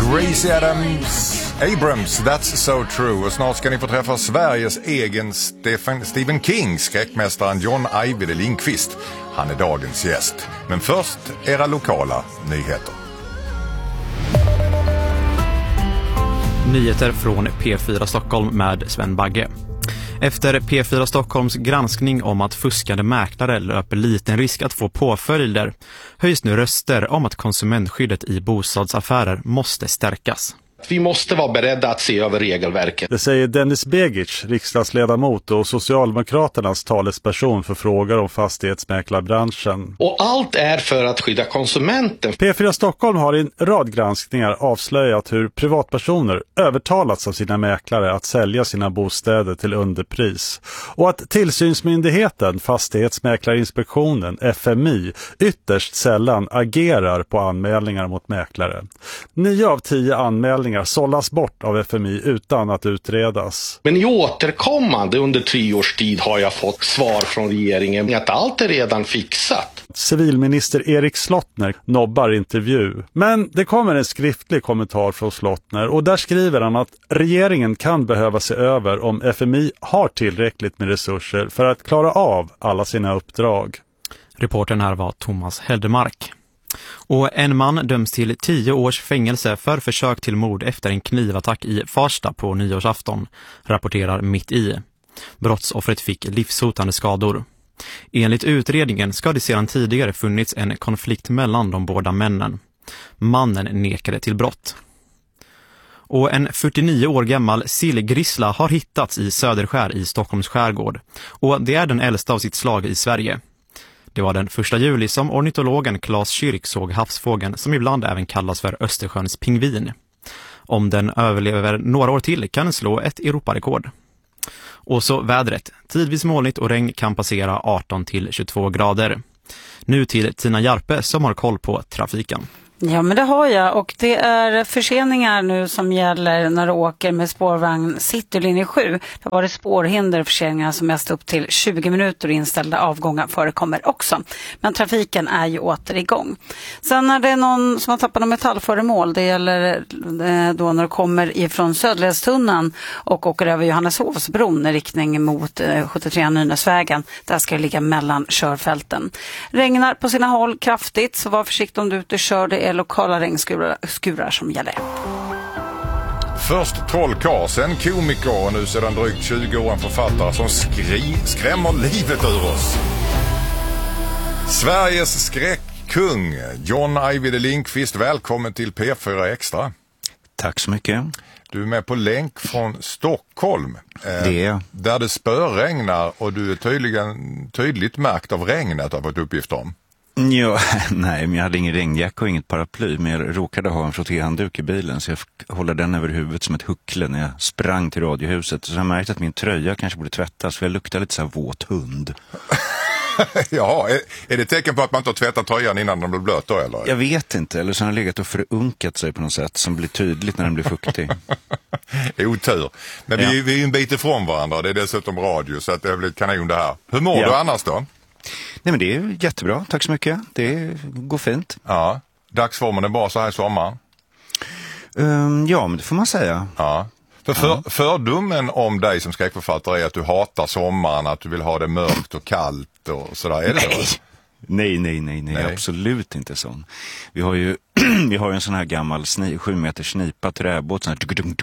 Gracie Abrams, That's So True. Och snart ska ni få träffa Sveriges egen Stephen King, skräckmästaren John Ajvide Lindqvist. Han är dagens gäst. Men först era lokala nyheter. Nyheter från P4 Stockholm med Sven Bagge. Efter P4 Stockholms granskning om att fuskande mäklare löper liten risk att få påföljder höjs nu röster om att konsumentskyddet i bostadsaffärer måste stärkas. Vi måste vara beredda att se över regelverket. Det säger Dennis Begic, riksdagsledamot och Socialdemokraternas talesperson för frågor om fastighetsmäklarbranschen. Och allt är för att skydda konsumenten. P4 Stockholm har i en rad granskningar avslöjat hur privatpersoner övertalats av sina mäklare att sälja sina bostäder till underpris. Och att tillsynsmyndigheten, Fastighetsmäklarinspektionen, FMI, ytterst sällan agerar på anmälningar mot mäklare. 9 av 10 anmälningar sållas bort av FMI utan att utredas. Men i återkommande under 3 års tid har jag fått svar från regeringen att allt är redan fixat. Civilminister Erik Slottner nobbar intervju. Men det kommer en skriftlig kommentar från Slottner och där skriver han att regeringen kan behöva se över om FMI har tillräckligt med resurser för att klara av alla sina uppdrag. Reportern här var Thomas Heldemark. Och en man döms till 10 års fängelse för försök till mord efter en knivattack i Farsta på nyårsafton, rapporterar Mitt i. Brottsoffret fick livshotande skador. Enligt utredningen ska det sedan tidigare funnits en konflikt mellan de båda männen. Mannen nekade till brott. Och en 49 år gammal sillgrissla har hittats i Söderskär i Stockholms skärgård. Och det är den äldsta av sitt slag i Sverige. Det var den 1 juli som ornitologen Claes Kyrk såg havsfågeln som ibland även kallas för Östersjöns pingvin. Om den överlever några år till kan den slå ett Europarekord. Och så vädret. Tidvis molnigt och regn kan passera 18 till 22 grader. Nu till Tina Jarpe som har koll på trafiken. Ja, men det har jag, och det är förseningar nu som gäller när du åker med spårvagn Citylinje 7. Det har varit spårhinder och förseningar som mest upp till 20 minuter, och inställda avgångar förekommer också. Men trafiken är ju åter igång. Sen är det någon som har tappat någon metallföremål. Det gäller då när du kommer ifrån Söderledstunneln och åker över Johanneshovsbron i riktning mot 73 Nynäsvägen. Där ska det ligga mellan körfälten. Regnar på sina håll kraftigt, så var försiktig om du ute kör. Det är lokala regnskurar som gäller. Först trollkarl, sen komiker och nu sedan drygt 20 år en författare som skrämmer livet ur oss. Sveriges skräckkung John Ajvide Lindqvist, välkommen till P4 Extra. Tack så mycket. Du är med på länk från Stockholm. Det är. Där det spöregnar och du är tydligt märkt av regnet, har fått uppgift om. Ja, nej, men jag hade ingen regnjacka och inget paraply, men jag råkade ha en frottéhandduk i bilen, så jag håller den över huvudet som ett huckle när jag sprang till radiohuset. Så jag märkte att min tröja kanske borde tvättas, för jag luktade lite så här våt hund. Ja, är det tecken på att man inte har tvättat tröjan innan den blir blöt då, eller? Jag vet inte, eller så har den legat och förunkat sig på något sätt som blir tydligt när den blir fuktig. Otur. Men vi är ju en bit ifrån varandra, det är dessutom radio, så att det blir kanon det här. Hur mår du annars då? Nej, men det är jättebra, tack så mycket. Det går fint. Ja, dagsformen är bra så här i sommar. Ja, men det får man säga. Ja. Fördomen om dig som skräckförfattare är att du hatar sommaren, att du vill ha det mörkt och kallt och sådär. Är det så? Nej, absolut inte sån. Vi har ju en sån här gammal 7 meter snipa träbåt, sån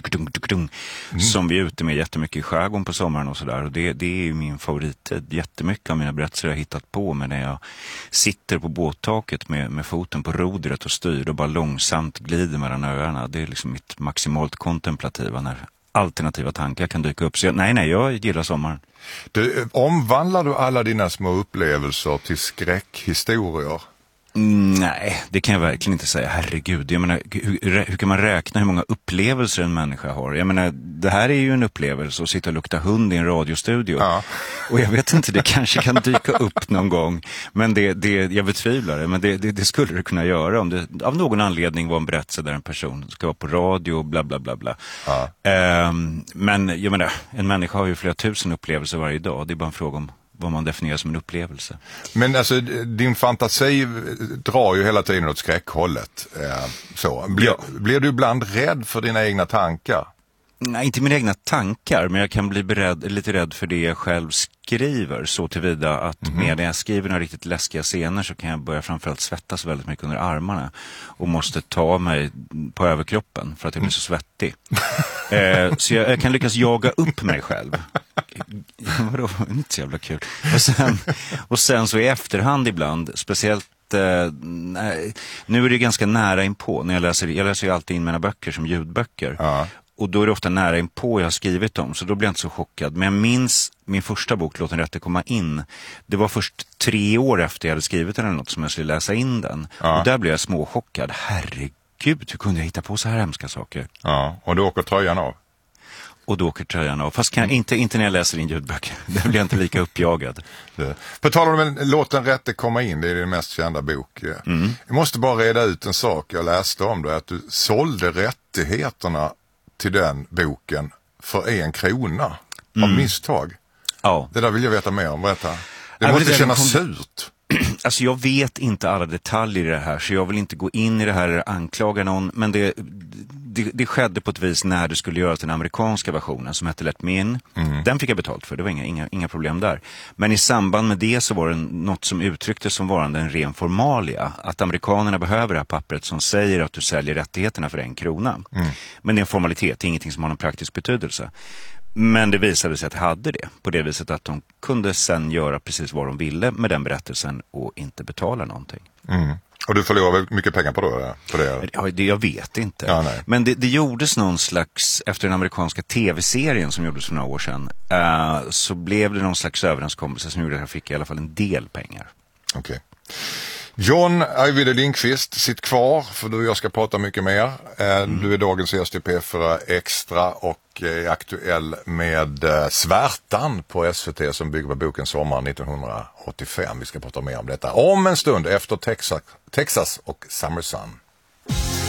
här som vi är ute med jättemycket i skärgården på sommaren och sådär. Och det är ju min favorittid. Jättemycket av mina berättelser jag har hittat på med när jag sitter på båttaket med foten på rodret och styr och bara långsamt glider mellan öarna. Det är liksom mitt maximalt kontemplativa när alternativa tankar kan dyka upp. Så jag gillar sommaren. Omvandlar du alla dina små upplevelser till skräckhistorier? Nej, det kan jag verkligen inte säga. Herregud, jag menar, hur kan man räkna hur många upplevelser en människa har? Jag menar, det här är ju en upplevelse att sitta och lukta hund i en radiostudio. Ja. Och jag vet inte, det kanske kan dyka upp någon gång. Men jag betvivlar det. Men det skulle det kunna göra om det av någon anledning var en berättelse där en person ska vara på radio och bla bla bla bla. Ja. Men jag menar, en människa har ju flera tusen upplevelser varje dag. Det är bara en fråga om vad man definierar som en upplevelse. Men alltså, din fantasi drar ju hela tiden åt skräckhållet. Blir du ibland rädd för dina egna tankar? Nej, inte mina egna tankar, men jag kan bli lite rädd för det jag själv skriver, så tillvida att när jag skriver några riktigt läskiga scener så kan jag börja framförallt svettas väldigt mycket under armarna och måste ta mig på överkroppen för att jag blir så svettig. Så jag kan lyckas jaga upp mig själv. Vadå? Inte så jävla kul. Och sen så i efterhand ibland, speciellt nu är det ganska nära inpå när jag läser ju alltid in mina böcker som ljudböcker. Ja. Och då är det ofta nära inpå jag har skrivit dem, så då blir jag inte så chockad. Men jag minns min första bok, Låt den rätte komma in. Det var först 3 år efter jag hade skrivit den eller något som jag skulle läsa in den. Ja. Och där blev jag småchockad. Herregud, hur kunde jag hitta på så här hemska saker? Ja, och du åker tröjan av. Och då åker tröjan av. Fast inte när jag läser in ljudböcker. Där blir jag inte lika uppjagad. På tal om Låt den rätte komma in, det är din mest kända bok. Jag måste bara reda ut en sak jag läste om det, att du sålde rättigheterna till den boken för 1 krona av misstag. Ja. Det där vill jag veta mer om. Berätta. Det måste kännas surt. Alltså jag vet inte alla detaljer i det här, så jag vill inte gå in i det här och anklaga någon, men det skedde på ett vis när det skulle göras den amerikanska versionen som hette Let Me In. Den fick jag betalt för, det var inga problem där. Men i samband med det så var det något som uttrycktes som varande en ren formalia, att amerikanerna behöver det här pappret som säger att du säljer rättigheterna för 1 krona. Men det är en formalitet, ingenting som har någon praktisk betydelse. Men det visade sig att de hade det, på det viset att de kunde sen göra precis vad de ville med den berättelsen och inte betala någonting. Och du förlorar väl mycket pengar på det? Ja, det jag vet inte. Ja, nej. Men det gjordes någon slags, efter den amerikanska tv-serien som gjordes för några år sedan, så blev det någon slags överenskommelse som gjorde att jag fick i alla fall en del pengar. Okej. John Ajvide Lindqvist, sitt kvar för du och jag ska prata mycket mer. Du är dagens gäst i P4 Extra och är aktuell med Svärtan på SVT som bygger på boken Sommar 1985. Vi ska prata mer om detta om en stund efter Texas och Summer Sun.